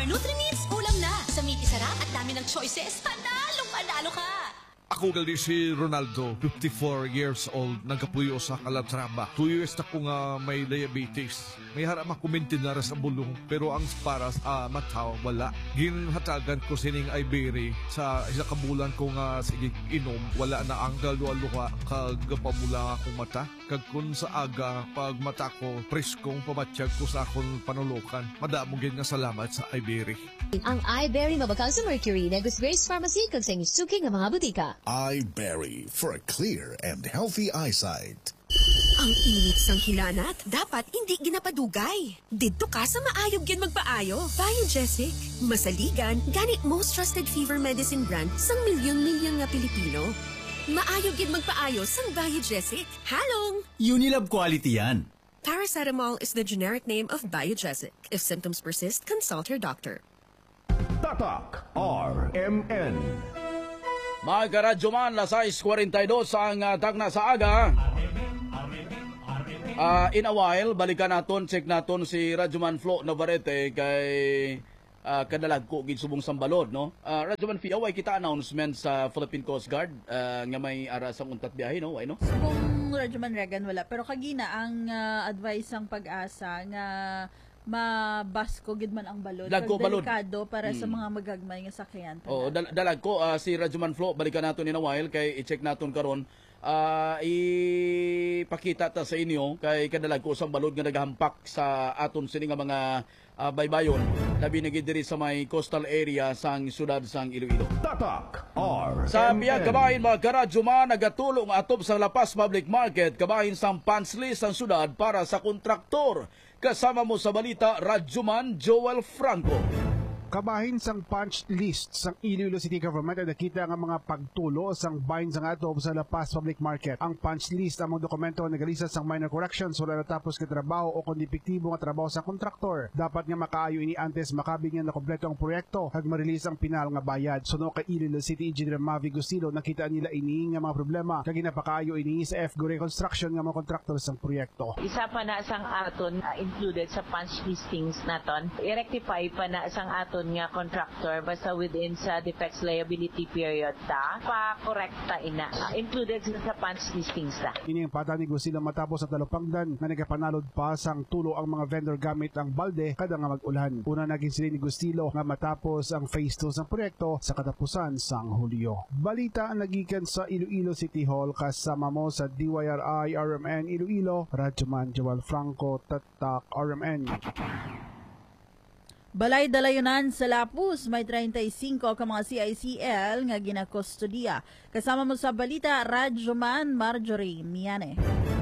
Nutri-Meats, ulam na. Sa meaty sarap at dami ng choices, panalo ka! Ako gali si Ronaldo, 54 years old, nagkapuyo sa Calatrava. 2 years na ko nga may diabetes. May harap makumintinara sa bulong, pero ang para sa mataw, wala. Ginhatagan ko sining Ibery sa isa kabulan ko nga sige inom, wala na ang galualuha kagapamula akong mata. Kag kun sa aga, pag mata ko, preskong pamatsyag ko sa akong panulukan. Madamong nga salamat sa Ibery. Ang iBerry mabakal sa Mercury, Negus Grace Pharmacy, kung sa inyong suking ng mga butika. iBerry for a clear and healthy eyesight. Ang init sang hinanat, dapat hindi ginapadugay. Dito ka sa maayog yan magpaayo. Biogesic. Masaligan, ganit most trusted fever medicine brand sang milyon-milyon nga Pilipino. Maayog yan magpaayo sang Biogesic. Halong! Unilab quality yan. Paracetamol is the generic name of Biogesic. If symptoms persist, consult your doctor. Tatak RMN. Mga karadyo man, las 6:42 ang tagna sa aga. In a while, balikan naton, check naton si Radyoman Flo Navarrete kay kadalag ko ginsubong sambalod, no? Radyoman Flo, away kita announcement sa Philippine Coast Guard nga may ara sa untat biyahe, no? Why, no? Kung Radyoman Regan wala, pero kagina ang advice ang pag-asa nga mabasko gid man ang balod. Delikado para sa mga magagmay nga sakyan. Oo, dalag ko si Radyoman Flo, balikan naton in a while kay i-check naton karon. Ipakita ta sa inyo kay kadalag ko sang balod nga naghampak sa aton sini nga mga baybayon labi na gid diri sa may coastal area sang syudad sang Iloilo. Tatak RMN. Sa biyag kabahin mga karadyo man nagatulong atop sa Lapas Public Market kabahin sang pansli sang syudad para sa kontraktor. Kasama mo sa balita, Radyoman Joel Franco. Kabahin sang punch list sang Iloilo City Government ay nakita nga mga pagtulo sang bahin sang atob sa La Paz Public Market. Ang punch list among dokumento nga nagalisa sang minor corrections wala natapos ka trabaho o kundi epektibo nga trabaho sa kontraktor. Dapat nga makaayo ini antes makabigyan na kompleto ang proyekto kag ma-release ang pinal nga bayad. Suno kay Iloilo City Engineer Mavi Gustilo, nakita nila ini nga mga problema kag ginapakaayo ini sa FGO Reconstruction nga mga kontraktor sang proyekto. Isa pa na sang aton included sa punch listings naton. I-rectify pa na sang aton nga contractor basta within sa defects liability period ta pa-correcta ina included sa punch listings ta. Ini ang patanig sila matapos sa talupangdan na nagapanalod pa sang tulo ang mga vendor gamit ang balde kada nga mag-ulan. Una naging sila ni Gustilo nga matapos ang phase 2 ng proyekto sa katapusan sang Hulyo. Balita ang nagikan sa Iloilo City Hall kasama mo sa DYRI RMN Iloilo, Radyoman Joel Franco, Tatak RMN. Balay Dalayunan sa Lapus, may 35 ka mga CICL nga ginakustodiya. Kasama mo sa balita, Radyoman Marjorie Miane.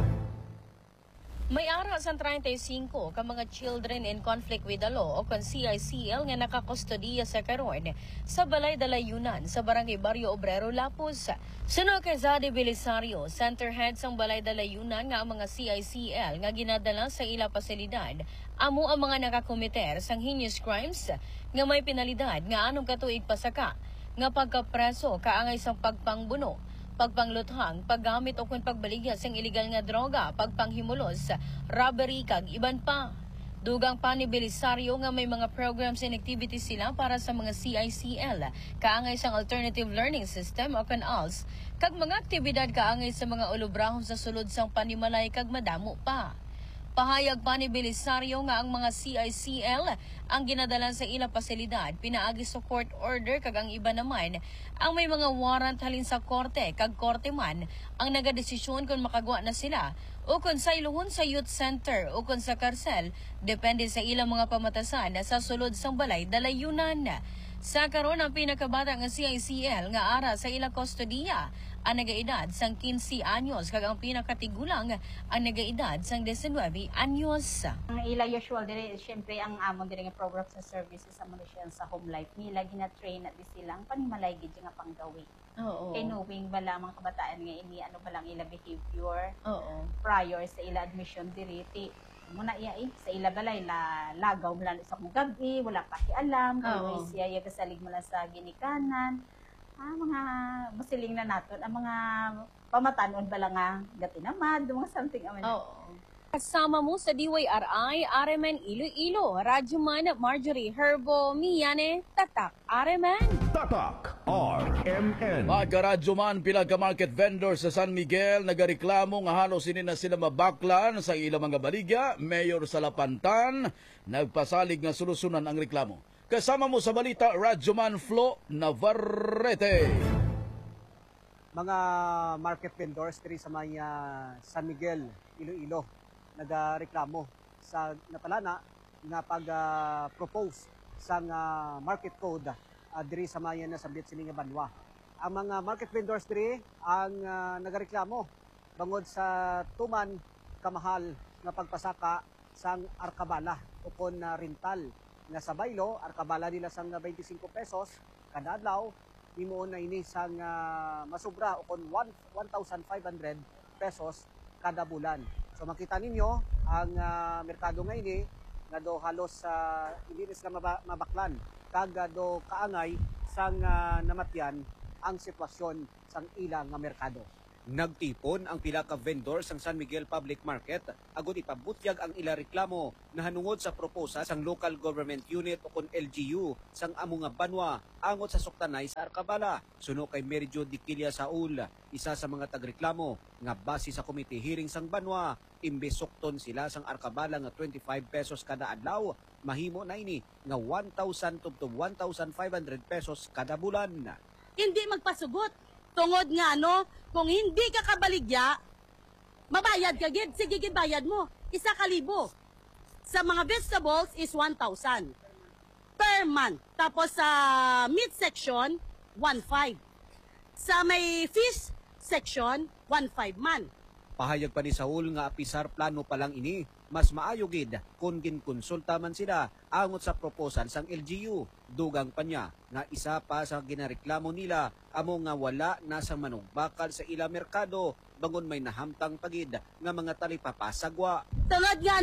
May ara sa 35 ka mga children in conflict with the law o kon CICL nga nakakustodiya sa karon sa Balay Dalayunan sa Barangay Barrio Obrero, Lapus. Suno kay Zadi Belisario, center head sang Balay Dalayunan nga ang mga CICL nga ginadala sa ila pasilidad, amo ang mga nakakomiter sang heinous crimes nga may penalidad nga anong katuig pasaka nga pagkapreso kaangay sang pagpangbuno, pagpangluthang, paggamit o kung pagbaligya sang illegal nga droga, pagpanghimulos, robbery kag iban pa. Dugang pa ni Belisario nga may mga programs and activities sila para sa mga CICL, kaangay sang alternative learning system o CANALS, kag mga aktibidad kaangay sa mga ulubrahon sa sulod sang panimalay kag madamo pa. Pahayag pa ni Belisario nga ang mga CICL ang ginadala sa ilang pasilidad, pinaagi sa court order kag ang iba naman ang may mga warrant halin sa korte kag korte man ang nagadesisyon kung makagwa na sila o kung sa iluhon sa youth center o kung sa karsel, depende sa ilang mga pamatasan sa sulod sang Balay Dalayunan. Sa karon ang pinakabata nga CICL nga ara sa ilang kustodiya ang nagaedad sang 15 anyos kag ang pinakatigulang ang nagaedad sang 19 anyos. Ang ila usual dire syempre ang amon dire nga program sa services sa siya sa home life nila gina-train at di sila ang panimalay gid nga panggawi. Oo. Kay knowing bala mga kabataan nga ini ano balang ila behavior. Oo. Prior sa ila admission dire muna iya sa ila balay lagaw mula sa kong gabi, wala pa kialam, kung siya kasalig mula sa ginikanan. Mga masiling na naton ang mga pamatanon bala nga gatinamad, mga something aman. Kasama mo sa DYRI, Areman Iloilo, Radyoman Marjorie Herbo, Miyane, Tatak, Areman. Tatak RMN. Magkaradyoman pila ka market vendor sa San Miguel nagareklamo nga halos hindi na sila mabaklan sa ilang mga baligya. Mayor sa Lapantan nagpasalig nga solusyonan ang reklamo. Kasama mo sa balita, Radyoman Flo Navarrete. Mga market vendors diri sa may San Miguel, Iloilo, nagareklamo sa natalana nga pag-propose sa market code diri sa may nasabit sini nga banwa. Ang mga market vendors diri ang nagareklamo bangod sa tuman kamahal nga pagpasaka sang arkabala o kon rental nga sa baylo, arkabala nila sang 25 pesos kada adlaw. Imo na ini sang masubra o kon 1,500 pesos kada bulan. So makita ninyo ang merkado nga ini nga do halos hindi na sila mabaklan kag do kaangay sang namatyan ang sitwasyon sang ilang nga merkado. Nagtipon ang pila ka vendors sang San Miguel Public Market agud ipabutyag ang ila reklamo nahanungod sa proposa sang Local Government Unit o kon LGU sang amo nga banwa angot sa suktanay sa Arkabala. Suno kay Mary Jo Diquilla Saul, isa sa mga tagreklamo nga base sa committee hearing sang banwa, imbes sukton sila sang Arkabala nga 25 pesos kada adlaw, mahimo na ini nga 1,000 to 1,500 pesos kada bulan. Hindi magpasugot. Tungod nga kung hindi ka kabaligya, mabayad ka gid, sige gid bayad mo. 1,000. Sa mga vegetables is 1,000 per month. Tapos sa meat section, 1,500. Sa may fish section, 1,500 man. Pahayag pa ni Saul nga apisar plano pa lang ini, mas maayo gid kung ginkonsulta man sila angot sa proposal sang LGU. Dugang pa niya nga isa pa sa ginareklamo nila amo nga wala na sa manugbakal sa ila merkado bangon may nahamtang pagid nga mga talipapasagwa. Tungod nga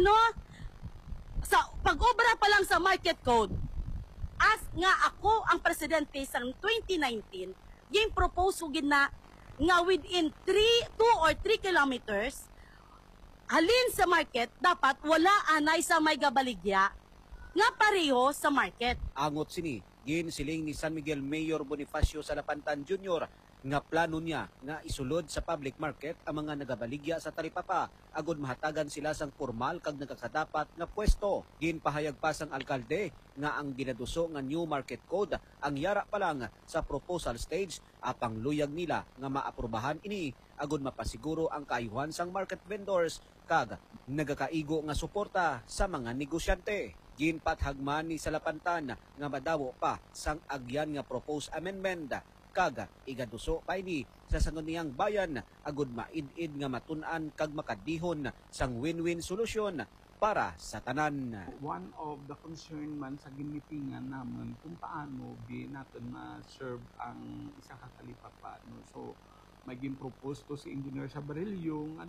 sa pag-obra pa lang sa market code, as nga ako ang presidente sang 2019, yung propose ko gid na nga within 2 or 3 kilometers halin sa market, dapat wala anay sa may gabaligya nga pareho sa market. Angot sini, ginsiling ni San Miguel Mayor Bonifacio Salapantan Jr. nga plano niya nga isulod sa public market ang mga nagabaligya sa talipapa agud mahatagan sila sang formal kag nagkakadapat nga pwesto. Ginpahayag pa sang alkalde nga ang ginaduso nga new market code ang yara pa lang sa proposal stage apang luyag nila nga maaprubahan ini agud mapasiguro ang kaayuhan sang market vendors kag nagakaigo nga suporta sa mga negosyante. Ginpathagman ni Salapantan nga madawo pa sang agyan nga proposed amendment kag igaduso pa ini sa sanguniyang bayan agud maid-id nga matun-an kag makadihon sang win-win solusyon para sa tanan. One of the concern man sa ginitingan naman kung paano natin ma-serve ang isa ka talipapa. So maging propose to si Engineer Sabarillo nga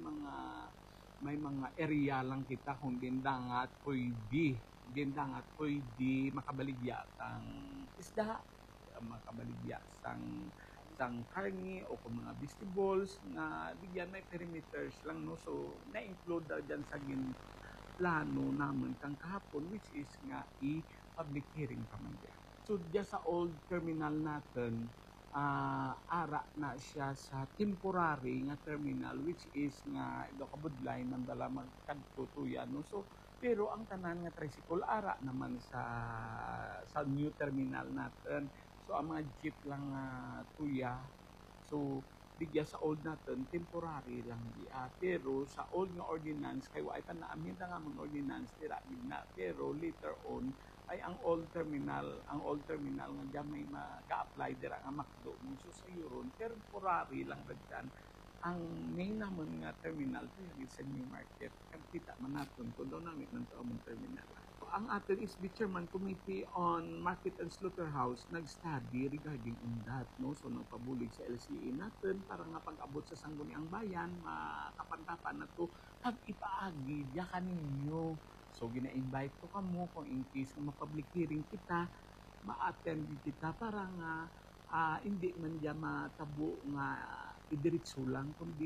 may mga area lang kita kung gindangat pwede makabaligya ang isda, makabaligya sang karne o kung mga vegetables na bigyan may perimeters lang so na-include dyan sa plano naman kang kahapon which is nga i-public hearing pa man dyan. So dyan sa old terminal natin ara na siya sa temporary nga terminal which is nga kabudlay mandala magkadtutuyan so pero ang tanan nga tricycle ara naman sa new terminal natin. So ang mga jeep lang tuya. So bigya sa old natin temporary lang pero sa old nga ordinance kay wa pa na amenda nga mga ordinance dira na pero later on ay ang old terminal nga may mag-apply dira nga makdo so sa euron temporary lang dyan ang main naman nga terminal sa new market kag kita man naton kun daw namin ng taong terminal. Ang atin is the Chairman Committee on Market and Slaughterhouse nag-study regarding on that so nagpabulig sa LCE natin para nga pag-abot sa sangguniang bayan makapantapan na to pag ipaagi diya kaninyo. So gina-invite ko kamo kung in case na ma-public hearing kita ma-attend kita para nga hindi man diya matabo nga idiretso lang kundi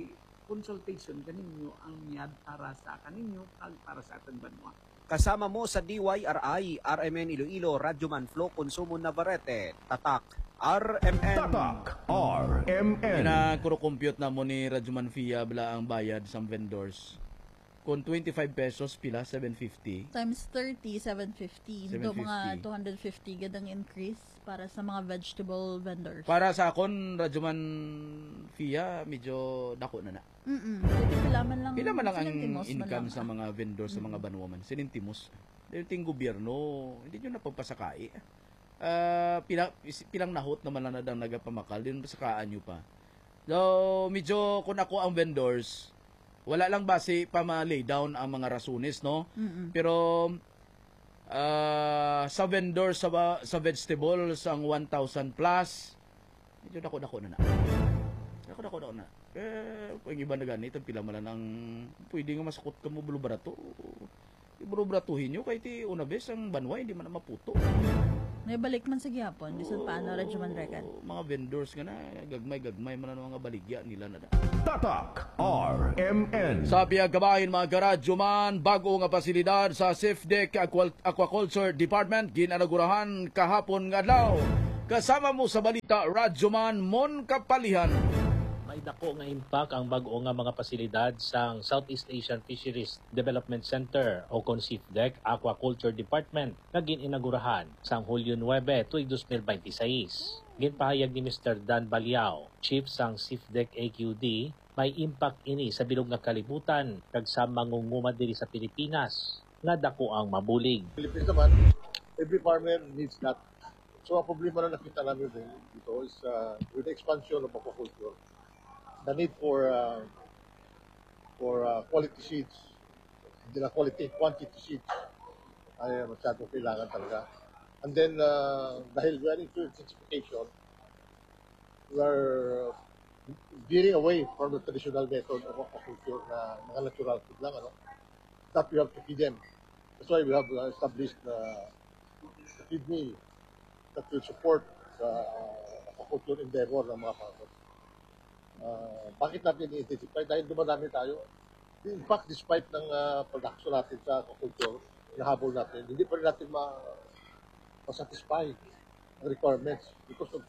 consultation kaninyo ang niyad para sa kaninyo kag para sa atong banwa. Kasama mo sa DYRI, RMN Iloilo, Radyoman Flow, Consumo Navarrete, Tatak, RMN. Tatak, RMN. Compute na mo ni Radyoman Fia bala ang bayad sa vendors. Kung 25 pesos, pila? 750? Times 30, 750. Do mga 250 gadang increase para sa mga vegetable vendors. Para sa akon, Radyoman Fia, medyo dako na na. Pila man lang ang income sa mga vendors, sa mga banwaman. Sinintimos. Dahil gobyerno, hindi nyo napagpasakai. Pilang nahot naman na nadang nagapamakal, din pasakaan nyo pa. So, medyo kung ako ang vendors, wala lang base pa ma-lay down ang mga rasunes, no? Pero sa vendor sa vegetables ang 1,000 plus, medyo dako-dako na. Dako-dako na. Kung iba na ganito, pila man lang pwede nga masakot ka mo bulubrato. Ibulubratuhin nyo, kahit una bes ang banwa, hindi man na maputo. May balik man sa gihapon, di sa paano Radyoman Regan. Mga vendors nga na, gagmay man na mga baligya nila na. Tatak RMN. Sa Biagabahin mga karadyoman, bago nga pasilidad sa SIFDEC Aquaculture Department, ginanagurahan kahapon nga adlaw. Kasama mo sa balita, Radyoman Mon Kapalihan. May dako nga impact ang bag-o nga mga pasilidad sa Southeast Asian Fisheries Development Center o kon SIFDEC Aquaculture Department na gininagurahan sa Hulyo 9, tuig 2026. Ginpahayag ni Mr. Dan Baliao, Chief sang SIFDEC AQD, may impact ini sa bilog nga kalibutan kag sa mangunguma diri sa Pilipinas nga dako ang mabulig. Philippines naman, every farmer needs that. So ang problema na nakita namin dito is with the expansion of aquaculture, the need for quality seeds, hindi na quality, quantity seeds ay masyadong kailangan talaga. And then, dahil we are into intensification, we are veering away from the traditional method of aquaculture na mga natural food lang, that we have to feed them. That's why we have established the feed meal that will support the aquaculture endeavor ng mga farmers. Bakit natin i-intensify? Dahil dumadami tayo. In fact, despite ng production natin sa aquaculture, nahabol natin, hindi pa rin natin ma-satisfy ang requirements because of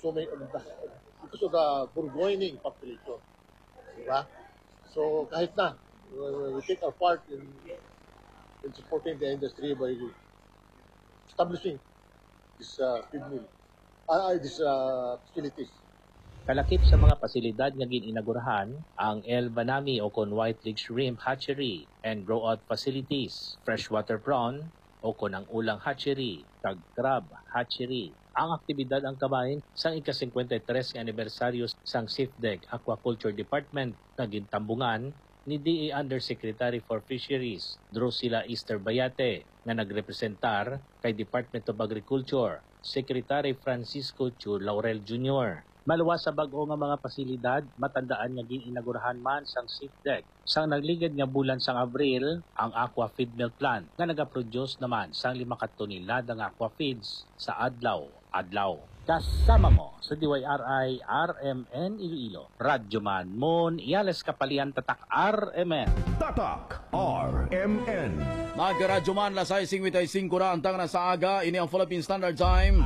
the burgeoning population. Diba? So, kahit na, we take our part in supporting the industry by establishing this feed mill, these facilities. Kalakip sa mga pasilidad nga gininaugurahan ang El Banami o kon White-Leg Shrimp Hatchery and Grow-Out Facilities, Freshwater Prawn o kon ang Ulang Hatchery, kag Crab Hatchery. Ang aktibidad ang kabahin sa ika-53 nga anibersaryo sang SIFDEC Aquaculture Department na gintambungan ni DA Undersecretary for Fisheries Drusilla Easter Bayate nga nagrepresentar kay Department of Agriculture Secretary Francisco Chu Laurel Jr. Maluwas sa bag-o nga mga pasilidad, matandaan nga gininaugurahan man sang SIFDEC. Sang nagligad nga bulan sang Abril, ang Aqua Feed Milk Plant nga nagaproduce naman sang 5 katonelada nga aqua feeds sa adlaw. Kasama mo sa DYRI RMN Iloilo. Radyoman Mon Iales Kapalian Tatak RMN. Tatak RMN. Mga Radyoman, lasay 55 na ang tanga sa aga. Ini ang Philippine Standard Time.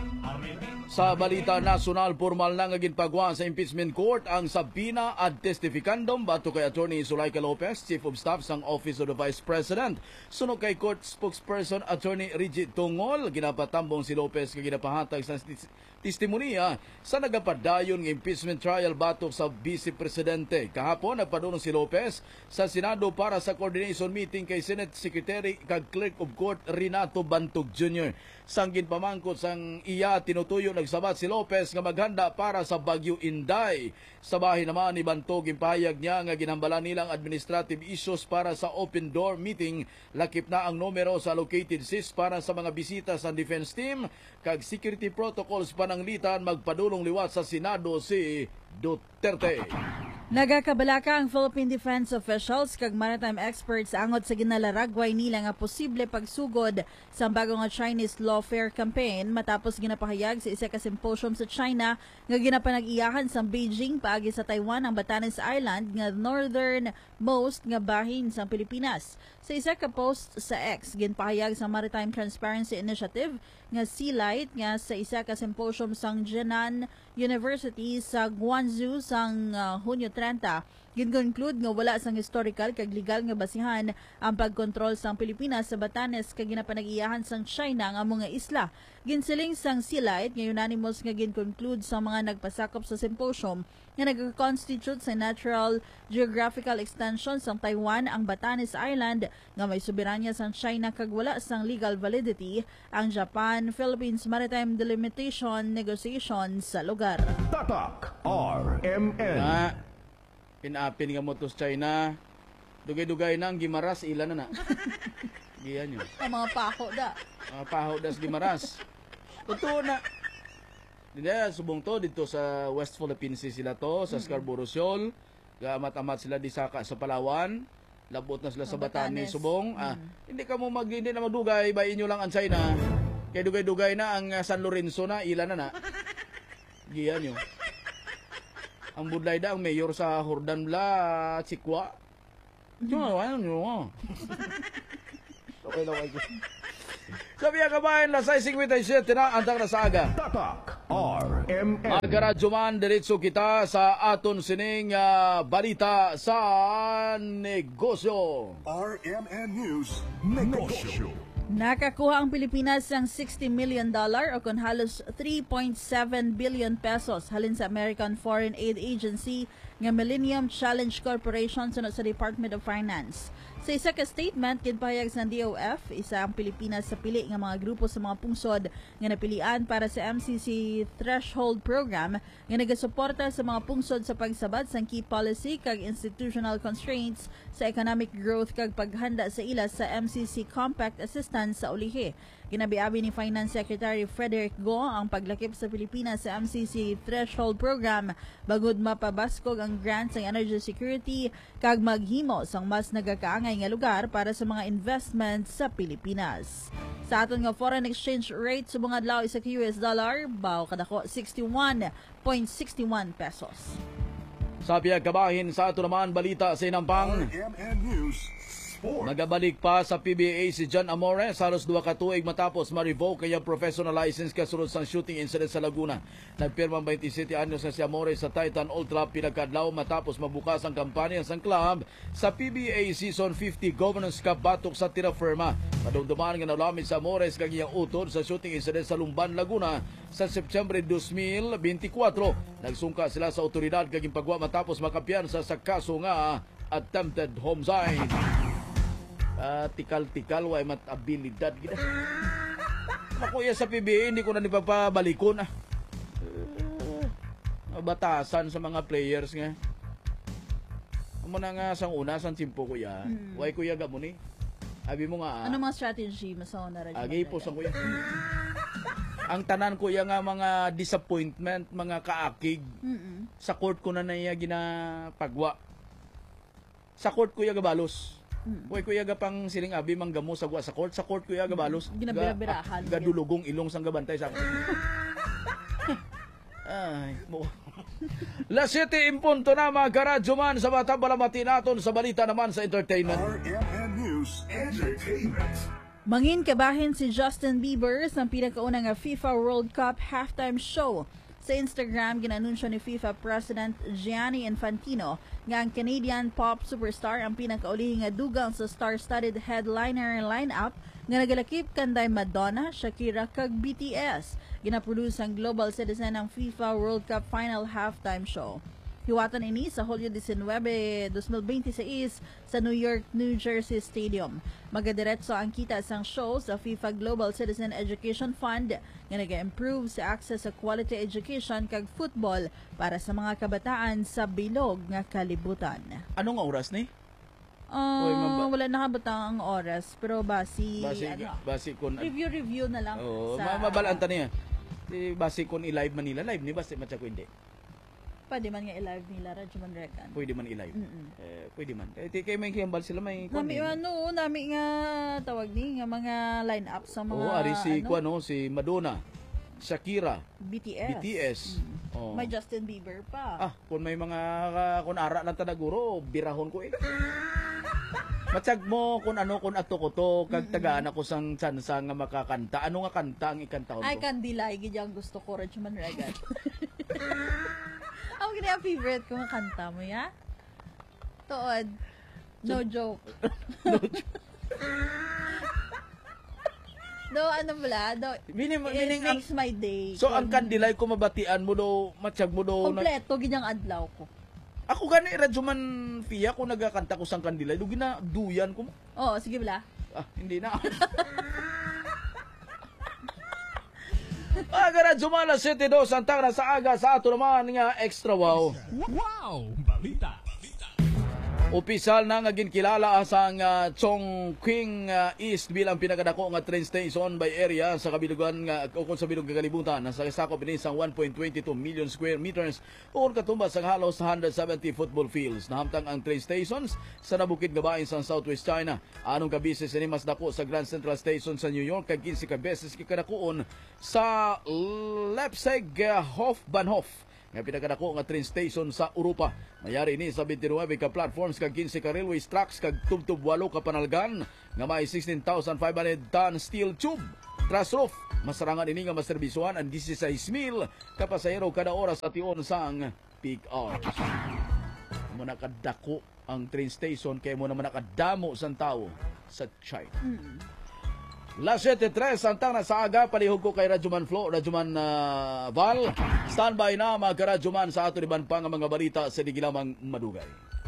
Sa balita nasyonal, formal na nga ginpagwa sa impeachment court ang Sabina ad testificandum bato kay Attorney Zulaika Lopez, Chief of Staff sang Office of the Vice President. Sunod kay court spokesperson Attorney Rigid Tungol, ginapatambong si Lopez kay ginapahatag sa testimonya sa nagapadayon ng impeachment trial batok sa Vice Presidente. Kahapon nagpadulong si Lopez sa Senado para sa coordination meeting kay Senate Secretary kag Clerk of Court Renato Bantog Jr. Sanggin pamangkot sang iya tinutuyo nagsabat si Lopez nga maghanda para sa Bagyo Inday. Sa bahin naman ni Bantog, impahayag niya nga ginhambalan nilang administrative issues para sa open door meeting. Lakip na ang numero sa allocated seats para sa mga bisita sa defense team kag security protocols pananglitan magpadulong liwat sa Senado si Duterte. Nagakabalaka ang Philippine Defense officials kag maritime experts angot sa ginalaragway nila nga posible pagsugod sa bago nga Chinese lawfare campaign matapos ginapahayag sa isa ka symposium sa China nga ginapanag-iyahan sa Beijing paagi sa Taiwan ang Batanes Island nga northernmost nga bahin sa Pilipinas. Sa isa ka post sa X, ginpahayag sa Maritime Transparency Initiative nga Sealight nga sa isa ka symposium sang Jinan University sa Guangzhou sang Hunyo 30, gin-conclude nga wala sang historical kag legal nga basihan ang pagkontrol sang Pilipinas sa Batanes kag ginapanag-iyahan sang China nga mga isla. Ginsiling sang Sealight nga unanimous nga gin-conclude sa mga nagpasakop sa symposium nga nag-constitute sa natural geographical extension sang Taiwan ang Batanes Island nga may soberanya sang China kag wala sang legal validity ang Japan-Philippines Maritime Delimitation Negotiations sa lugar. Tatak RMN. Pinapin nga mo to sa China. Dugay-dugay na ang Gimaras, ilan na na. Giyan yun. Ang mga paho da. Mga paho da sa Gimaras. Totoo na. Hindi, subong to dito sa West Philippine Sea sila to, sa Scarborough Shoal. Gamat-amat sila di sa Palawan. Labot na sila sa Batanes, subong. Hindi ka mo hindi na magdugay, bayin nyo lang ang China. Kaya dugay-dugay na ang San Lorenzo na, ilan na na. Giyan yun. Ang budlay da ang mayor sa Hordan Bla, Chikwa. Okay na ko. Sabi ang kabayan, lasay 57 na, antang na sa aga. Tatak RMN. Magaradyo man, diretso kita sa aton sining balita sa negosyo. RMN News Negosyo. Nakakuha ang Pilipinas ng $60 million o kung halos 3.7 billion pesos halin sa American Foreign Aid Agency nga Millennium Challenge Corporation sunod sa Department of Finance. Sa isa ka statement, kinpahayag sa DOF, isa ang Pilipinas sa pili nga mga grupo sa mga pungsod nga napilian para sa MCC Threshold Program nga nagasuporta sa mga pungsod sa pagsabad sa key policy kag institutional constraints sa economic growth kag paghanda sa ila sa MCC Compact Assistance sa ulihi. Ginabiabi ni Finance Secretary Frederick Go ang paglakip sa Pilipinas sa MCC Threshold Program bagod mapabaskog ang grants ng energy security kag maghimo sang mas nagakaangay nga lugar para sa mga investments sa Pilipinas. Sa aton nga foreign exchange rate subong adlaw isa ka US dollar baw kadako 61.61 pesos. Sabi ang kabahin sa ato naman balita sa Inampang. RMN News Nagabalik pa sa PBA si John Amores halos 2 ka tuig matapos ma-revoke kaya professional license kasunod sa shooting incident sa Laguna. Nagpirma 27 anyos na si Amores sa Titan Ultra pinagkadlaw matapos mabukas ang kampanya sa club sa PBA Season 50 Governance Cup batok sa Terraferma. Padumduman nga nalamit sa Amores kag iyang utod sa shooting incident sa Lumban, Laguna sa September 2024. Nagsungka sila sa otoridad kag impagwa matapos makampiyansa sa kaso nga attempted homicide. Tikal-tikal, way mat-abilidad. Makuya sa PBA, hindi ko na nipapabalikon. Batasan sa mga players nga. Muna nga sang una, sang timpo kuya. Way kuya gamo ni. Abi mo nga. Ano mga strategy masaw na rin? Agi po sang kuya. Ang tanan kuya nga mga disappointment, mga kaakig. Sa court ko na niya ginapagwa. Sa court kuya gabalos. Uy, kuya gapang siling abi manggamo sa gwa sa court. Sa court kuya gabalos. Ginabira-birahan. Gadulugong ilong sang gabantay sa ay, mo. Las 7 impunto na mga karadyo man sa Batang Balamati naton sa balita naman sa entertainment. RMN News Entertainment. Mangin kabahin si Justin Bieber sa pinakaunang FIFA World Cup halftime show. Sa Instagram, ginanunsyo ni FIFA President Gianni Infantino nga ang Canadian pop superstar ang pinakaulihing nga dugang sa star-studded headliner lineup nga nagalakip kanday Madonna, Shakira kag BTS. Ginaproduce ang Global Citizen ng FIFA World Cup Final Halftime Show. Hiwatan ini sa Hulyo 19, 2026 sa New York, New Jersey Stadium. Magadiretso ang kita sang show sa FIFA Global Citizen Education Fund nga nag-improve sa access sa quality education kag football para sa mga kabataan sa bilog nga kalibutan. Anong oras ni? Wala nakabutang ang oras pero basi kun review na lang sa mabalanta niya. Basi kun i-live Manila live ni basi matcha ko hindi. Pwede man nga i-live nila, Rajuman Regan. Pwede man i-live. Pwede man. Kaya may kiyambal sila may... Nami nga tawag ni nga mga line-up sa mga... ari si, si Madonna, Shakira, BTS. May Justin Bieber pa. Kung may mga kung ara lang tanaguro, birahon ko Matsag mo kung ato ko to, kag tagaan ako sang tsansa nga makakanta. Ano nga kanta ang ikantahon ko? Ay, Kandilay, gidyan gusto ko, Rajuman Regan. Ang gina favorite ko nga kanta mo, ya? Tood. No joke. Ano pala? It makes my day. So, ang Kandilay ko mabatian mo do, matsag mo do... Kompleto, ginyang adlaw ko. Ako gani, Rajuman Fia, kung nagkakanta ko sang Kandilay, do ginaduyan ko mo. Oo, sige bala. Hindi na. Aga Rajuman, 7:02, ang tara sa aga sa ato naman nga extra wow. Wow! Balita! Opisyal na nga ginkilala asang Chongqing East bilang pinakadako nga train station by area sa kabilugan nga ukon sa bilog kalibutan sa sakop ni sang 1.22 million square meters o katumbas ang halos 170 football fields. Nahamtang ang train stations sa nabukid nga bahin sa Southwest China. Anong kabisis ni mas dako sa Grand Central Station sa New York kag 15 ka beses kikadakuon sa Leipzig Hofbahnhof nga pinakadako nga train station sa Europa. Mayari ni sa 29 ka platforms kag 15 ka railway tracks kag tubtub 8 ka panalgan nga may 16,500 ton steel tube. Truss roof, masarangan ini nga maserbisuan ang 16,000 ka pasahero kada oras at iyon sang peak hours. Muna kadako ang train station kay mo naman nakadamo sang tao sa China. Las 7:03, antang na sa aga, palihog ko kay Rajuman Flo, Rajuman Val. Standby na mga Rajuman sa ato iban pa nga mga balita sa digilamang madugay.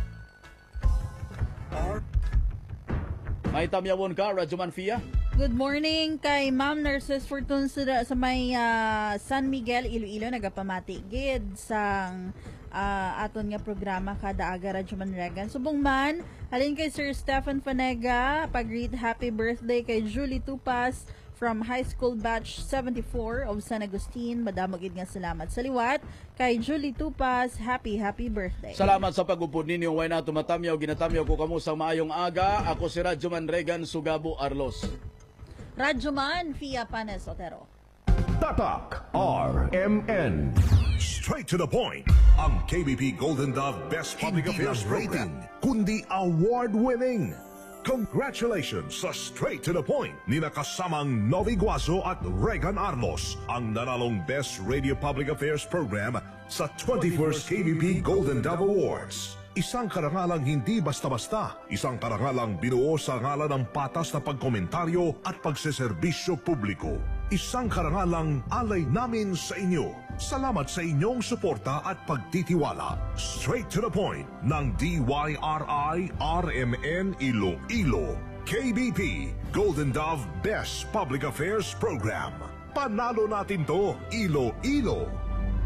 May tamyawon ka, Rajuman Fia? Good morning kay Ma'am Nurses Fortune sa may San Miguel, Iloilo, nagapamati gid sang aton nga programa kada aga Rajuman Regan. Subong man, halin kay Sir Stefan Fanega, pag-greet happy birthday kay Julie Tupas from High School Batch 74 of San Agustin. Madamo gid nga salamat sa liwat kay Julie Tupas. Happy birthday. Salamat sa pag-upod ninyo. Way na tumatamyaw, ginatamyaw ko kamo sa maayong aga. Ako si Rajuman Regan Sugabo Arlos. Rajuman Fia Panes Otero. Tatak RMN. Straight to the point. Ang KBP Golden Dove Best Public Affairs Program, kundi award-winning. Congratulations sa Straight to the Point ni nakasamang Novi Guaso at Regan Arlos, ang nanalong Best Radio Public Affairs Program sa 21st KBP Golden Dove Awards. Isang karangalang hindi basta-basta, isang karangalang binuo sa ngalan ng patas na pagkomentaryo at pagseserbisyo publiko. Isang karangalang alay namin sa inyo. Salamat sa inyong suporta at pagtitiwala. Straight to the Point ng DYRI-RMN Iloilo. KBP Golden Dove Best Public Affairs Program. Panalo natin to, Iloilo.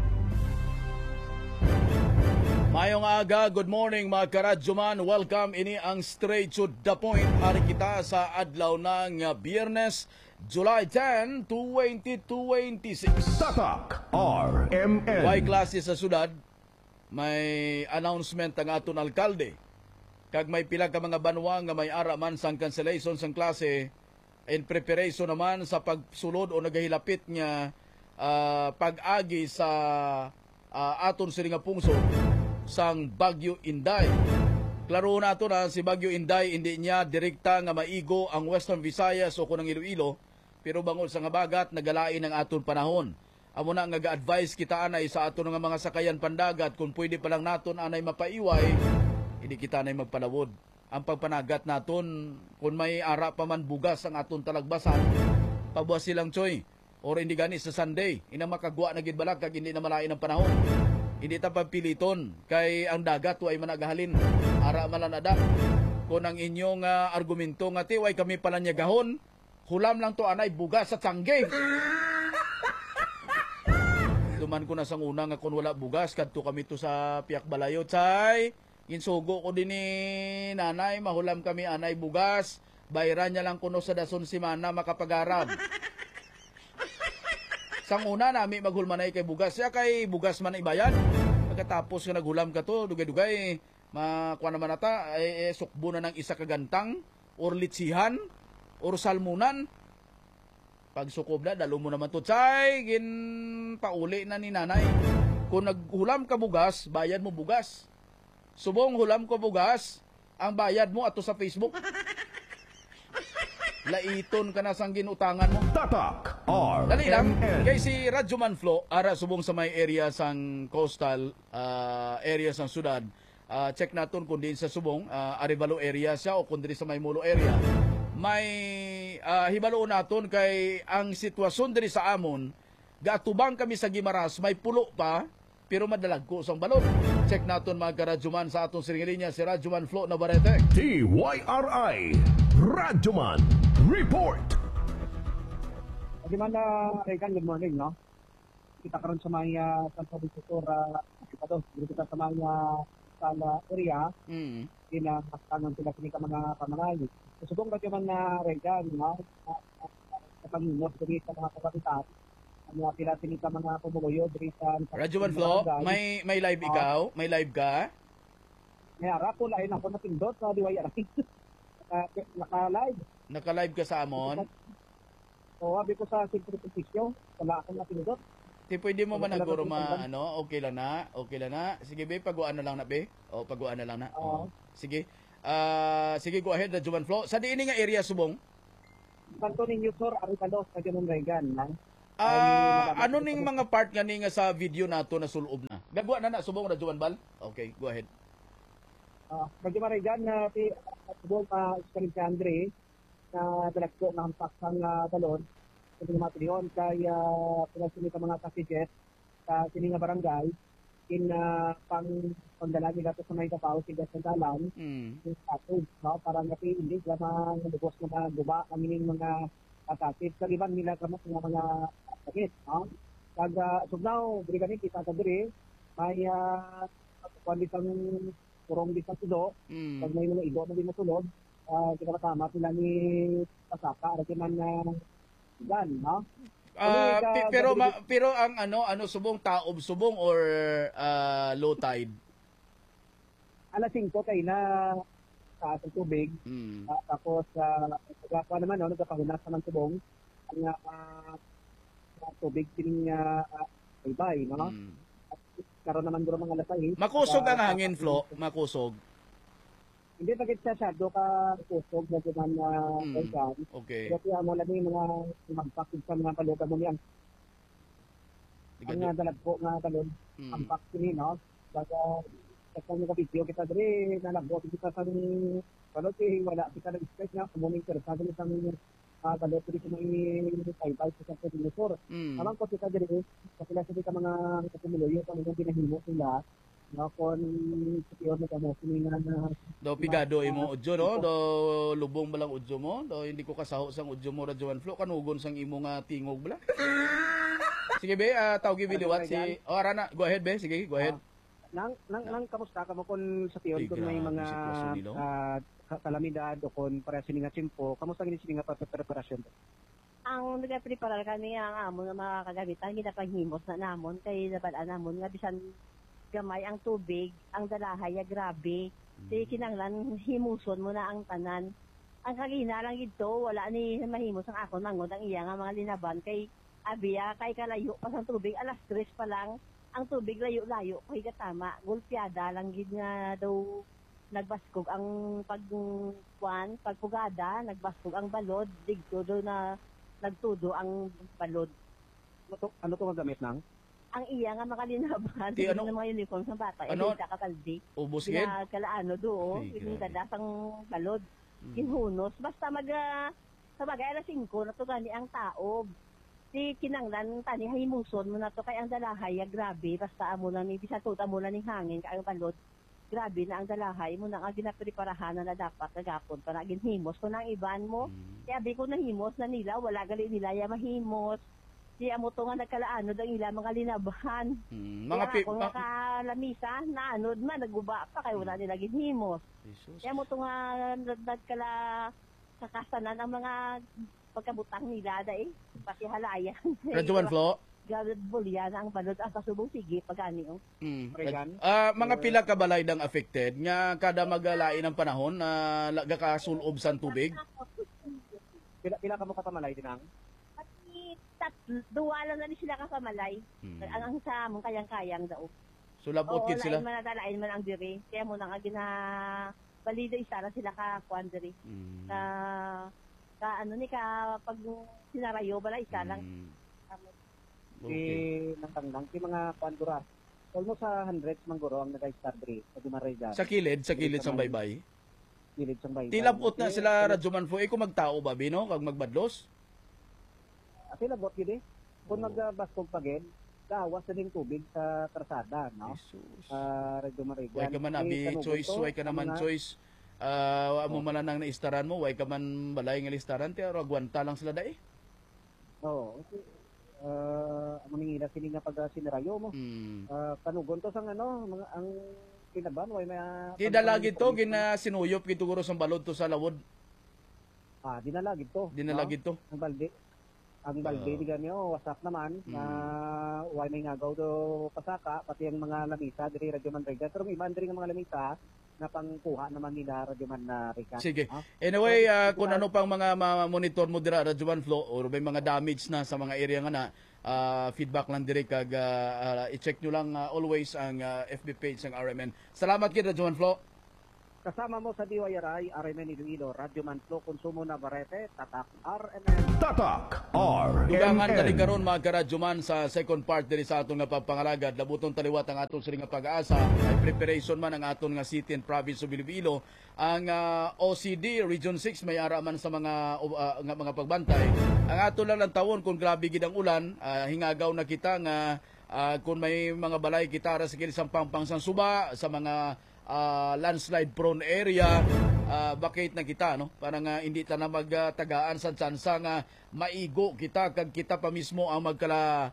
Mayong aga, good morning mga karadyoman. Welcome ini ang Straight to the Point. Hari kita sa adlaw ng Biyernes, July 10, 2026. Tatak RMN. May klase sa syudad, may announcement ang aton alkalde. Kag may pila ka mga banwa nga may araman sang cancellation sang klase in preparation naman sa pagsulod o nagahilapit nga pag-agi sa aton sila nga pungsod sang Bagyo Inday. Klaro na ito na si Bagyo Inday hindi niya direkta nga maigo ang Western Visayas o kunang Iloilo, pero bangod sa nga bagat nagalain ang aton panahon. Amo na nga ga-advise kita anay sa aton nga mga sakayan pandagat kung pwede pa lang naton anay mapaiway, hindi kita anay magpalawod. Ang pagpanagat naton kung may ara pa man bugas ang aton talagbasan, pabuas silang choy. Or hindi gani sa Sunday, ina makagwa na gid balak kag hindi na malain ang panahon. Hindi ta pagpiliton kay ang dagat way managahalin. Ara malanada. Kung ang inyong argumento nga tiway kami pala niya gahon, hulam lang to anay bugas sa tsanggay. Duman ko na sang una nga kung wala bugas kadto kami to sa Piak Balayo chay. Insugo ko din ni nanay mahulam kami anay bugas. Bayran niya lang kuno sa dason si mana makapagarab. Sang una nami maghulmanay kay bugas. Siya kay bugas man ibayan. Pagkatapos nga naghulam ka to, dugay-dugay, makuha naman nata, sukbo na ng isa kagantang, or litsihan, or salmunan. Pag sukob na, dalo mo naman to, chay, pauli na ni nanay. Kung naghulam ka bugas, bayad mo bugas. Subong hulam ko bugas, ang bayad mo ato sa Facebook. Laiton ka na sang ginutangan mo. Tatak RMN. Dali lang, kay si Radyo Manflo, ara subong sa may area sang coastal area sang syudad. Check naton kung din sa subong, Arevalo area siya o kung din sa Maymulo area. May hibaloon naton kay ang sitwasyon diri sa amon, gatubang kami sa Gimaras, may pulo pa, pero madalag ko sang balon. Check naton mga karadyoman sa atong siringilinya si Radyo Manflo Navarrete. TYRI Radyoman Report. Radyoman Regan, good morning, no? Kita karon sa may Agricultura, kita sa may sala area, kinakatangan sila kinika mga pamangay. Subong Radyoman Regan, no? Sa pangimot, diri sa mga kapakitan, ang pila kinika mga pumuloyo, diri sa... Radyoman Flo, may live ikaw? May live ka? May ara ko, lain ako napindot sa DYRI. Naka-live. Naka-live ka sa amon? Oo, sabi ko sa simplification, wala akong napindot. Di pwede mo man naguro okay lang na, okay lang na. Sige be, paguan na lang na be. O, paguan na lang na. Sige. Sige, go ahead, Radyoman Flo. Sa diini nga area subong? Kanto ninyo, sir, Aricalos, sa ganun Regan, no? Ano ning mga part nga ni nga sa video nato na sulob na? Gagwa na subong, Radyoman Bal? Okay, go ahead. Radyoman Regan, subong Skalim si Andre, na dalagko ng paksang balon, sa mga tiliyon, kaya pinasini ka mga passages sa sininga barangay, pang pandalagi nato sa may kapaw, sigas ng dalan, yung status, no? Parang napi, hindi, lamang nalubos na mga guba, kamining mga pasatid, kaliban nila kamot ng mga sakit, no? Subnaw, beri kami, kita sa diri, may kondisang kurong di sa tulo, pag may mga ibo na di matulog, kita matama sila ni Pasaka, Radyoman Gan, no? Pero ang ano subong taob subong or low tide? Alas 5 kayo na sa atong tubig. Tapos pagkakwa naman nagpapahunas ng subong ang tubig sining baybay, no? Karon naman duro mga alas 6. Makusog ang hangin, Flo, makusog. Hindi pagit siya shadow ka kusog na duman Regan. Okay. Kasi mo lang yung mga magpakid sa mga palugan mo niyan. Ang dalag po nga talon, ang vaccine, no? Baga, sa kanya ka video kita diri, nalagbo kita sa ni palote, wala kita nag-stress nga, kumuming sa dili sa mga balot diri sa mga paybay sa dinosor. Amang ko kita diri, kasi sila sa mga kapumuloy, kung mga ginahimo sila, no, kon secure na kamo siningan na do pigado imo udyo, no? Do lubong balang udyo mo, do hindi ko kasaho sang udyo mo, Radyoman Flo, kanugon sang imo nga tingog bala. Sige be, tawgi biliwat si Rana, go ahead be, sige, go ahead. Nang kamusta ka mo kon sa tiyon kun may mga kalamidad o kon para sininga tiyempo, kamusta gini sininga preparasyon? Ang nagapreparar kami ang amon nga mga kagamitan ginapaghimos na namon kay nabalaan namon nga bisan gamay ang tubig, ang dalahay grabe. Di kinanglan himuson mo na ang tanan. Ang kagina lang ito, wala ni mahimos ang akon mangod ang iya nga mga linaban kay abiya kay kalayo pa sa tubig, alas 3 pa lang ang tubig layo-layo kay katama. Gulpiada lang gid nga daw nagbaskog ang pagpugada, nagbaskog ang balod, digto do na nagtudo ang balod. Ano to nga gamit nang? Ang iya nga makalinaban ng mga uniform sa bata, sa kakaldi. Ubos gid? Kalaano do, yung dadasang balod. Kinhunos, basta sa bagay alas 5 na to gani ang taob. Si kinanglan tani himuson mo na to kay ang dalahay grabe, basta amo na ni bisan tuta mo na ning hangin kay ang balod. Grabe na ang dalahay mo na nga ginapreparahan na dapat kagapon pa na ginhimos ko nang iban mo. Kaya bi ko nahimos na nila, wala gali nila ya mahimos. Di amo to nga nagkalaano dang ila mga linabahan. Kung nakalamisa, naanod man, naguba pa, kaya wala nila ginhimos. Kaya mo to nga nagkala kakasanan ang mga pagkabutang nila, pati halayan. Radyoman Flo, bulyan ang balod ang kasubong sige pagani oh. Mga pila ka balay dang affected nga kada magalain ang panahon na gakasulob sa tubig. Pila ka mo katamalay dinang? Duwa lang na ni sila kasamalay. Ang sa mong kayang-kayang daw. So labot kid sila. Lain man ang diri. Kaya mo nang gina balida isara sila ka kuan diri. Ka ano ni ka pag sinarayo bala isa lang. Nang ti mga kuandura. Almost sa hundreds mangguro ang nag-start diri sa Dumaray. Sa kilid sang baybay. Kilid sang baybay. Tilabot na sila Radyo Manflo ko magtao ba bino kag magbadlos? Sila bot gid kung magbastog pagin gawas na din tubig sa karsada no. Radyo Maray. Way ka man abi choice, way ka naman choice. Amo man nang naistaran mo, way ka man balay nga listaran ti agwanta lang sila dai. Oo. Amo ningila sini nga pag sinarayo mo. Kanugon to sang ano ang kinaban way may dinalagid to ginasinuyop gid siguro sang balod to sa lawod. Dinalagid to. Dinalagid to. Ang balde di ganyo wasak naman na way may ngagaw do pasaka pati ang mga lamisa diri Radyo Manrega pero may iban diri nga mga lamisa na pangkuha naman nila Radyo Manrega. Sige. Anyway, kung ano pang mga monitor mo dira Radyo Manflo or may mga damage na sa mga area nga na feedback lang diri kag i-check nyo lang always ang FB page ng RMN. Salamat kid Radyo Manflo. Kasama mo sa DYRI, RMN Iloilo, Radyo Manflo, Konsumo Navarrete, Tatak RMN. Tatak RMN. Dugangan tali karon mga karadyo man sa second part diri sa aton nga pagpangalagad. Labuton taliwat ang aton sila nga pag-aasa. May preparation man ang aton nga city and province of Iloilo. Ang OCD Region 6 may ara man sa mga pagbantay. Ang aton lang tawon kung grabe gid ang ulan, hingagaw na kita nga kung may mga balay kita ra sa kilisang pangpangsang suba sa mga landslide prone area, bakit na kita no parang hindi ta na magtagaan sa tsansa nga maigo kita kag kita pa mismo ang magkala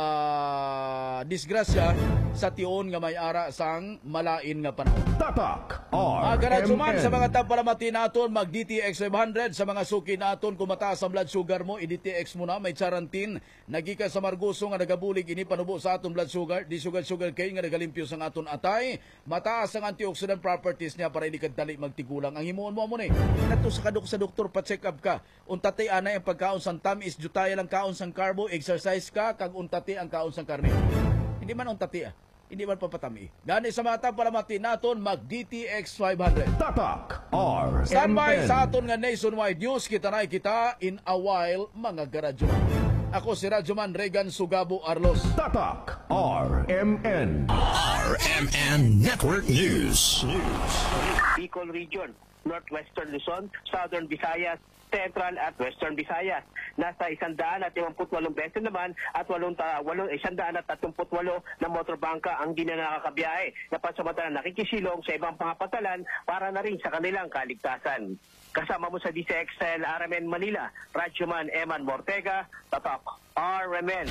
disgrasya sa tiyon nga may ara sang malain nga panahon. Tatak RMN. Sa mga tapalamati naton mag DTX 500 sa mga suki naton kung mataas ang blood sugar mo i-DTX mo na may charantin nagika sa marguso nga nagabulig ini panubo sa aton blood sugar di sugar cane nga nagalimpyo sang aton atay mataas ang antioxidant properties niya para hindi ka dali magtigulang ang himuon mo ni kadto sa doktor pa check up ka untatay anay ang pagkaon sang tamis jutay lang kaon sang carbo exercise ka kag untati ang kaon sang karne hindi man untati hindi man papatami. Gani sa mga tapalamati naton mag DTX 500. Tatak RMN. Standby sa aton nga nationwide news kita na kita in a while mga karadyoman. Ako si Radyoman Regan Sugabo Arlos. Tatak RMN. RMN Network News. Bicol Region, Northwestern Luzon, Southern Visayas, Central at Western Visayas. Nasa 158 beses naman at 138 na motorbangka ang di na nakakabiyahe na pansamantala nakikisilong sa ibang pangapatalan para na rin sa kanilang kaligtasan. Kasama mo sa DCXL RMN Manila, Radyoman Eman Mortega, Tatak RMN.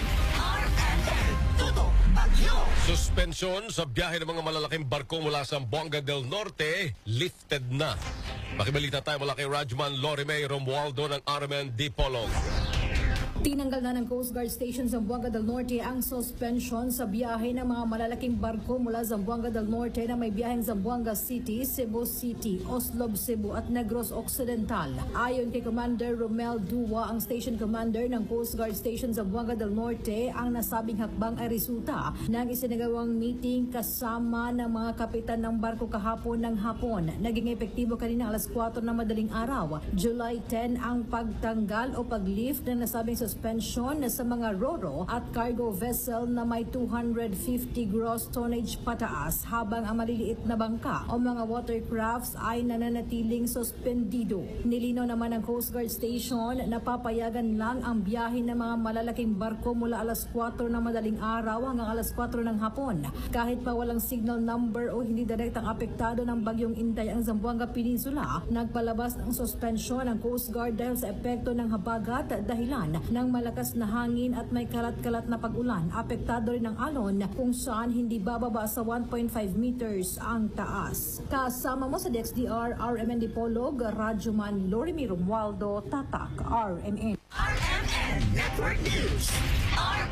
Suspensyon sa biyahe ng mga malalaking barko mula sa Zamboanga del Norte, lifted na. Makibalita tayo mula kay Radyoman Lorime Romualdo ng RMN Dipolog. Tinanggal na ng Coast Guard Station Zamboanga del Norte ang suspension sa biyahe ng mga malalaking barko mula Zamboanga del Norte na may biyaheng Zamboanga City, Cebu City, Oslob, Cebu at Negros Occidental. Ayon kay Commander Romel Dua, ang Station Commander ng Coast Guard Station Zamboanga del Norte, ang nasabing hakbang ay resulta ng isinagawang meeting kasama ng mga kapitan ng barko kahapon ng hapon. Naging epektibo kanina alas 4 na madaling araw, July 10, ang pagtanggal o paglift ng nasabing suspension sa mga ro-ro at cargo vessel na may 250 gross tonnage pataas habang ang maliliit na bangka o mga watercrafts ay nananatiling suspendido. Nilinaw naman ng Coast Guard Station na papayagan lang ang biyahe ng mga malalaking barko mula alas 4 ng madaling araw hanggang alas 4 ng hapon. Kahit pa walang signal number o hindi direktang apektado ng bagyong Inday ang Zamboanga Peninsula, nagpalabas ng suspension ng Coast Guard dahil sa epekto ng habagat dahilan ng malakas na hangin at may kalat-kalat na pag-ulan. Apektado rin ang alon kung saan hindi bababa sa 1.5 meters ang taas. Kasama mo sa DXDR RMN Dipolog, Radyoman Lorime Romualdo, Tatak RMN. RMN Network News. RMN.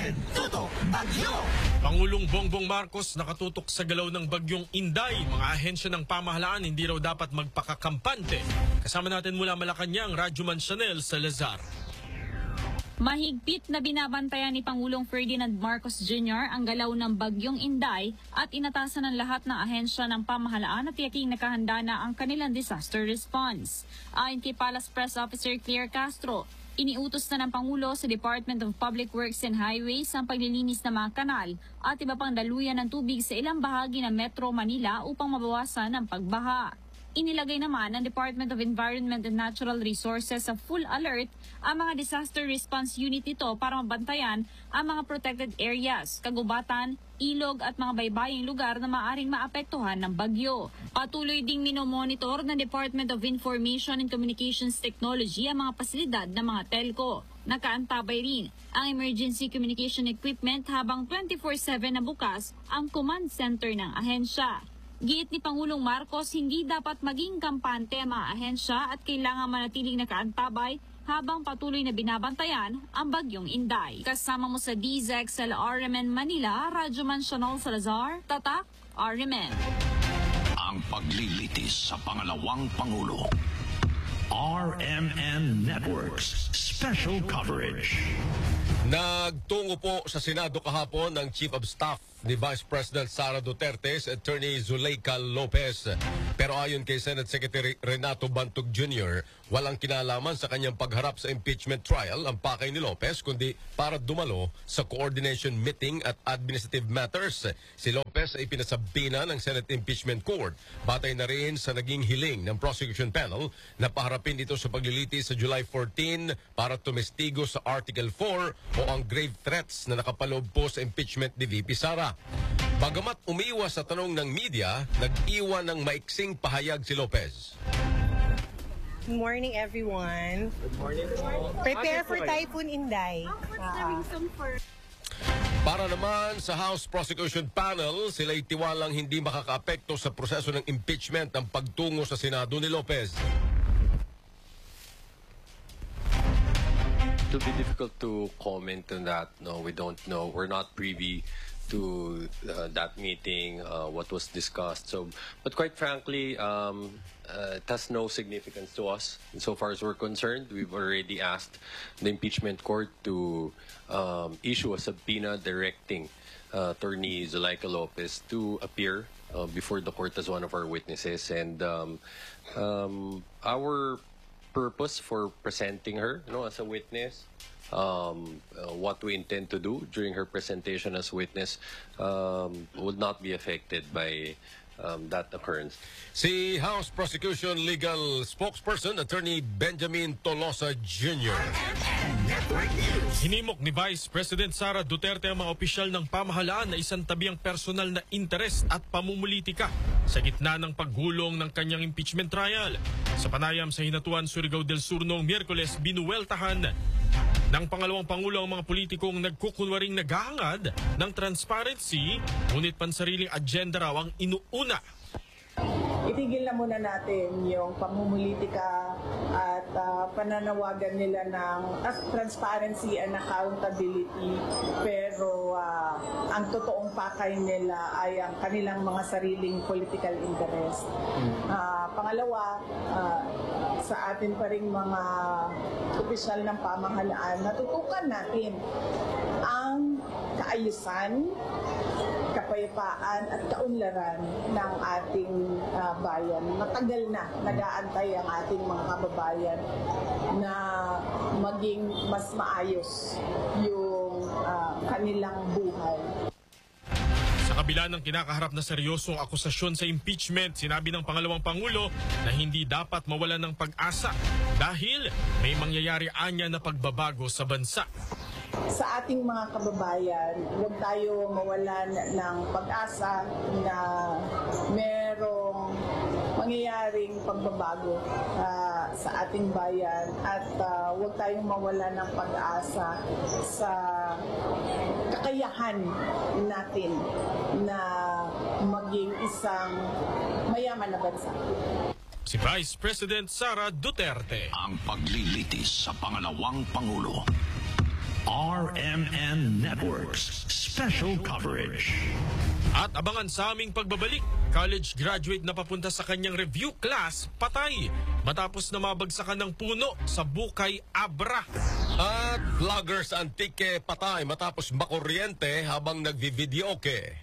Red Tutok Bagyo. Pangulong Bongbong Marcos nakatutok sa galaw ng bagyong Inday. Mga ahensya ng pamahalaan hindi raw dapat magpakakampante. Kasama natin mula Malacanang, Radyoman Chanel Salazar. Mahigpit na binabantayan ni Pangulong Ferdinand Marcos Jr. ang galaw ng bagyong Inday at inatasan ng lahat ng ahensya ng pamahalaan at tiyaking nakahanda na ang kanilang disaster response. Ayon kay Palace Press Officer Claire Castro, iniutos na ng Pangulo sa Department of Public Works and Highways ang paglilinis ng mga kanal at iba pang daluyan ng tubig sa ilang bahagi ng Metro Manila upang mabawasan ang pagbaha. Inilagay naman ng Department of Environment and Natural Resources sa full alert ang mga disaster response unit nito para mabantayan ang mga protected areas, kagubatan, ilog at mga baybaying lugar na maaaring maapektuhan ng bagyo. Patuloy ding minomonitor ng Department of Information and Communications Technology ang mga pasilidad ng mga telco. Nakaantabay rin ang emergency communication equipment habang 24/7 na bukas ang command center ng ahensya. Giit ni Pangulong Marcos, hindi dapat maging kampante ang mga ahensya at kailangan manatiling nakaantabay habang patuloy na binabantayan ang bagyong Inday. Kasama mo sa DZXL RMN Manila, Radyoman Chanel Salazar, Tatak RMN. Ang paglilitis sa pangalawang Pangulo. RMN Networks Special Coverage. Nagtungo po sa Senado kahapon ng Chief of Staff ni Vice President Sara Duterte, Attorney Zuleika Lopez. Pero ayon kay Senate Secretary Renato Bantog Jr., walang kinalaman sa kanyang pagharap sa impeachment trial ang pakay ni Lopez, kundi para dumalo sa coordination meeting at administrative matters. Si Lopez ay pinasabina ng Senate Impeachment Court. Batay na rin sa naging hiling ng prosecution panel na paharapin ito sa paglilitis sa July 14 para tumestigo sa Article 4 o ang grave threats na nakapaloob po sa impeachment ni VP Sara. Bagamat umiwas sa tanong ng media, nag-iwan ng maiksing pahayag si Lopez. Good morning, everyone. Good morning. Prepare for Typhoon Inday. Para naman sa House Prosecution Panel, sila'y tiwalang hindi makakaapekto sa proseso ng impeachment ang pagtungo sa Senado ni Lopez. It will be difficult to comment on that. No, we don't know. We're not privy to that meeting, what was discussed. But quite frankly, it has no significance to us. So far as we're concerned, we've already asked the impeachment court to issue a subpoena directing Attorney Zuleika Lopez to appear before the court as one of our witnesses. And our purpose for presenting her, as a witness, what we intend to do during her presentation as witness would not be affected by that occurrence. Si House Prosecution Legal Spokesperson Attorney Benjamin Tolosa Jr. Hinimok ni Vice President Sara Duterte ang mga opisyal ng pamahalaan na isantabi ang personal na interes at pamumulitika sa gitna ng paggulong ng kanyang impeachment trial. Sa panayam sa Hinatuan, Surigao del Sur noong Miyerkules, binuweltahan ng pangalawang Pangulo ang mga politikong nagkukunwaring naghahangad ng transparency, ngunit pansariling agenda raw ang inuuna. Itigil na muna natin yung pamumulitika at pananawagan nila ng transparency and accountability, pero ang totoong pakay nila ay ang kanilang mga sariling political interest. Pangalawa, sa atin pa rin mga opisyal ng pamahalaan, natutukan natin ang kaayusan, kapayapaan at kaunlaran ng ating bayan. Matagal na nag-aantay ang ating mga kababayan na maging mas maayos yung kanilang buhay. Sa kabila ng kinakaharap na seryosong akusasyon sa impeachment, sinabi ng pangalawang Pangulo na hindi dapat mawalan ng pag-asa dahil may mangyayari anya na pagbabago sa bansa. Sa ating mga kababayan, huwag tayo mawalan ng pag-asa na merong mangyayaring pagbabago sa ating bayan at huwag tayong mawalan ng pag-asa sa kakayahan natin na maging isang mayaman na bansa. Si Vice President Sara Duterte. Ang paglilitis sa pangalawang Pangulo. RMN Networks special coverage. At abangan sa aming pagbabalik, college graduate na papunta sa kanyang review class, patay matapos na mabagsakan ng puno sa Bukay Abra. At vlogger sa Antique patay matapos makuryente habang nagvi-videoke.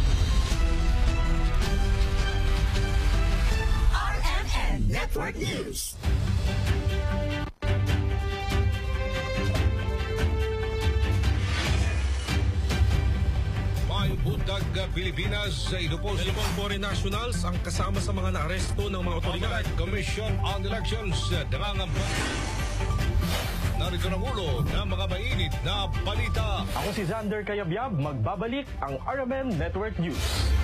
RMN Network News. May buntag Pilipinas sa idupos. Dalawang foreign nationals ang kasama sa mga naaresto ng mga otoridad. Commission on Elections nangangamba. Narito na ulo ng mga mainit na balita. Ako si Xander Kayabyab, magbabalik ang RMN Network News.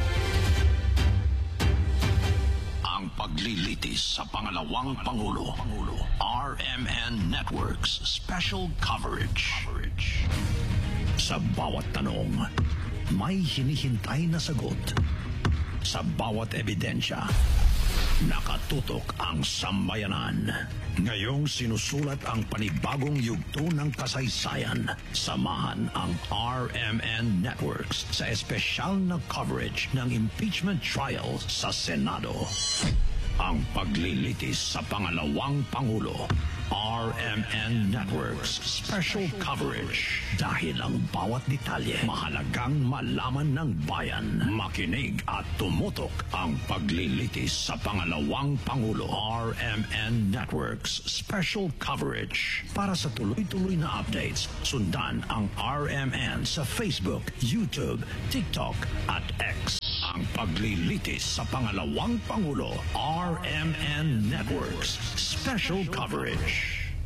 Ang paglilitis sa pangalawang Pangulo. RMN Networks special coverage. Sa bawat tanong, may hinihintay na sagot. Sa bawat ebidensya, nakatutok ang sambayanan. Ngayong sinusulat ang panibagong yugto ng kasaysayan. Samahan ang RMN Networks sa espesyal na coverage ng impeachment trial sa Senado. Ang paglilitis sa pangalawang Pangulo. RMN Networks special coverage. Dahil ang bawat detalye mahalagang malaman ng bayan. Makinig at tumutok ang paglilitis sa pangalawang Pangulo. RMN Networks special coverage. Para sa tuloy-tuloy na updates, sundan ang RMN sa Facebook, YouTube, TikTok at X. Ang paglilitis sa pangalawang Pangulo. RMN Networks special coverage.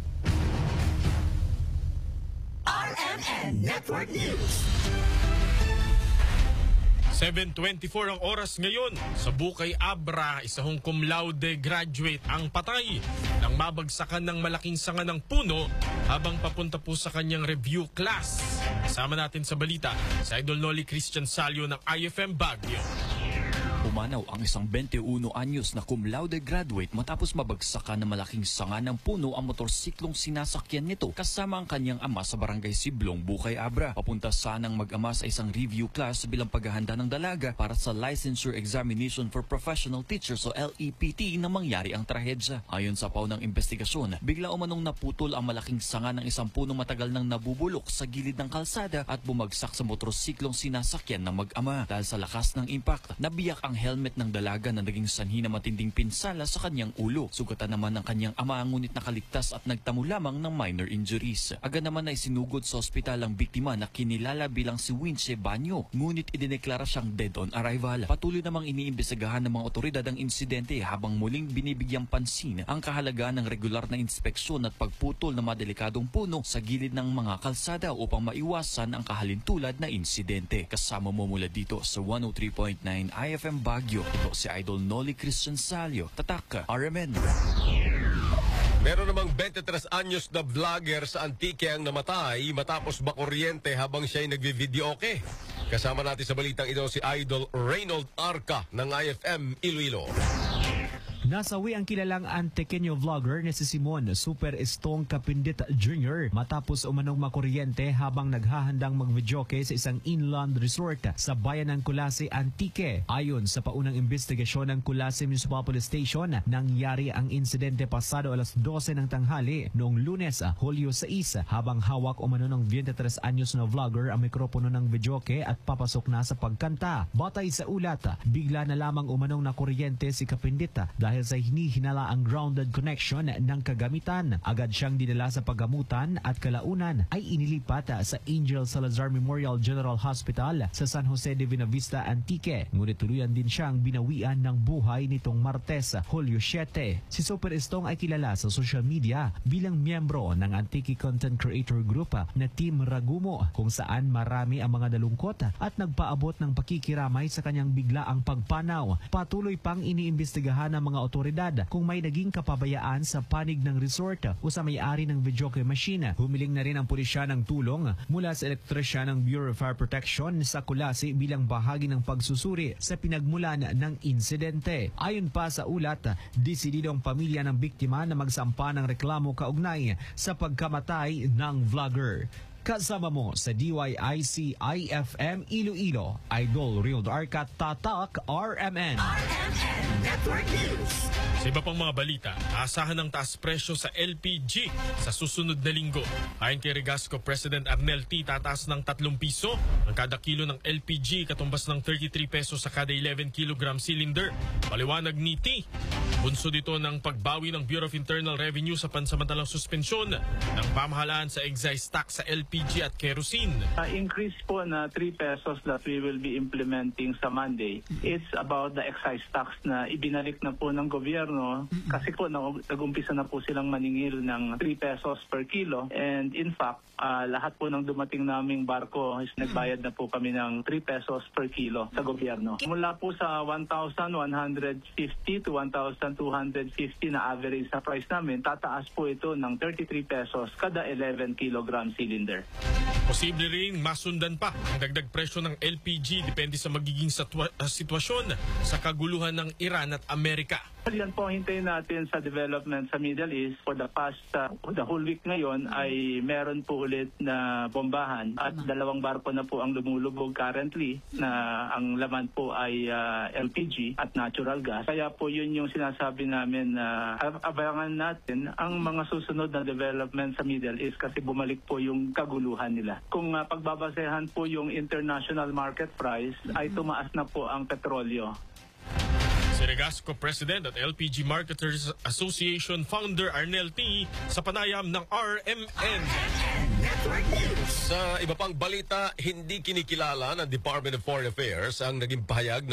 RMN Network News. 7:24 ang oras ngayon. Sa Bukay Abra, isang cum laude graduate ang patay nang mabagsakan ng malaking sanga ng puno habang papunta po sa kanyang review class. Kasama natin sa balita si Idol Noli Christian Salio ng IFM Baguio. Pumanaw ang isang 21 anyos na cum laude graduate matapos mabagsakan ng malaking sanga ng puno ang motorsiklong sinasakyan nito kasama ang kanyang ama sa barangay Siblong, Bukay Abra. Papunta sanang mag-ama sa isang review class bilang paghahanda ng dalaga para sa Licensure Examination for Professional Teachers o LEPT na mangyari ang trahedya. Ayon sa paw ng investigasyon, bigla umanong naputol ang malaking sanga ng isang puno matagal nang nabubulok sa gilid ng kalsada at bumagsak sa motorsiklong sinasakyan ng mag-ama. Dahil sa lakas ng impact, nabiyak ang helmet ng dalaga na naging sanhi na matinding pinsala sa kanyang ulo. Sugatan naman ng kanyang ama ngunit nakaligtas at nagtamo lamang ng minor injuries. Agad naman ay sinugod sa ospital ang biktima na kinilala bilang si Winche Banyo, ngunit idineklara siyang dead on arrival. Patuloy namang iniimbestigahan ng mga otoridad ang insidente habang muling binibigyang pansin ang kahalagaan ng regular na inspeksyon at pagputol ng mga delikadong puno sa gilid ng mga kalsada upang maiwasan ang kahalintulad na insidente. Kasama mo mula dito sa 103.9 IFM Baguio. Ito si Idol Noli Christian Salio. Tatak, RMN. Meron namang 23 anyos na vlogger sa Antique ang namatay matapos makuryente habang siya'y nagvi-videoke. Kasama natin sa balitang ito si Idol Reynold Arca ng IFM Iloilo. Nasawi ang kilalang Antiqueño vlogger na si Simon Super Estong Kapindit Jr. matapos umanong makuryente habang naghahandang mag-videoke sa isang inland resort sa bayan ng Kulasi, Antique. Ayon sa paunang investigasyon ng Kulasi Municipal Police Station, nangyari ang insidente pasado alas 12 ng tanghali noong Lunes, Hulyo 6, habang hawak umano ng 23 anyos na vlogger ang mikropono ng videoke at papasok na sa pagkanta. Batay sa ulat, bigla na lamang umanong nakuryente si Kapindit dahil sa hinihinala ang grounded connection ng kagamitan. Agad siyang dinala sa paggamutan at kalaunan ay inilipat sa Angel Salazar Memorial General Hospital sa San Jose de Buenavista, Antique. Ngunit tuluyan din siyang binawian ng buhay nitong Martes, Hulyo 7. Si Super Estong ay kilala sa social media bilang miyembro ng Antique Content Creator Group na Team Ragumo, kung saan marami ang mga nalungkot at nagpaabot ng pakikiramay sa kanyang biglaang pagpanaw. Patuloy pang iniimbestigahan ng mga otoridad kung may naging kapabayaan sa panig ng resort o sa may-ari ng videoke machine. Humiling na rin ang pulisya ng tulong mula sa elektrisyan ng Bureau of Fire Protection sa Kulasi bilang bahagi ng pagsusuri sa pinagmulan ng insidente. Ayon pa sa ulat, desidido ang pamilya ng biktima na magsampa ng reklamo kaugnay sa pagkamatay ng vlogger. Kasama mo sa DYIC IFM Iloilo, Idol Rio Arca, Tatak, RMN. RMN Network News. Sa iba pang mga balita, asahan ng taas presyo sa LPG sa susunod na linggo. Ayon kay Regasco President Arnel T, tataas ng 3 piso ang kada kilo ng LPG, katumbas ng 33 pesos sa kada 11 kilogram cylinder. Paliwanag ni T, bunso dito ng pagbawi ng Bureau of Internal Revenue sa pansamantalang suspensyon ng pamahalaan sa excise tax sa LPG at kerosene. Increase po na 3 pesos that we will be implementing sa Monday. It's about the excise tax na ibinalik na po ng gobyerno kasi po nag-umpisa na po silang maningil ng 3 pesos per kilo, and in fact lahat po ng dumating naming barko is nagbayad na po kami ng 3 pesos per kilo sa gobyerno. Mula po sa 1,150 to 1,250 na average sa price namin, tataas po ito ng 33 pesos kada 11 kilogram cylinder. Posible rin masundan pa ang dagdag presyo ng LPG depende sa magiging sitwasyon sa kaguluhan ng Iran at Amerika. Yan po hintayin natin sa development sa Middle East. For the past, the whole week ngayon ay meron po ulit na bombahan at 2 barko na po ang lumulubog currently na ang laman po ay LPG at natural gas. Kaya po yun yung sinasabi namin na abangan natin ang mga susunod na development sa Middle East kasi bumalik po yung kaguluhan nila. Kung pagbabasehan po yung international market price ay tumaas na po ang petrolyo. Si Regasco President at LPG Marketers Association Founder Arnel T sa panayam ng RMN. Sa iba pang balita, hindi kinikilala ng Department of Foreign Affairs ang naging pahayag